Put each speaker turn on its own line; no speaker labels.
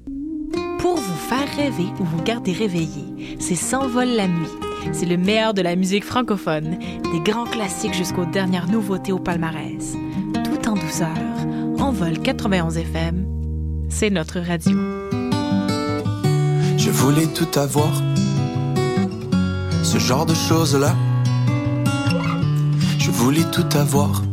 Pour vous faire rêver ou vous garder réveillé, c'est S'envole la nuit. C'est le meilleur de la musique francophone, des grands classiques jusqu'aux dernières nouveautés au palmarès. Tout en douceur, Envol 91 FM, c'est notre radio.
Je voulais tout avoir, ce genre de choses-là. Je voulais tout avoir,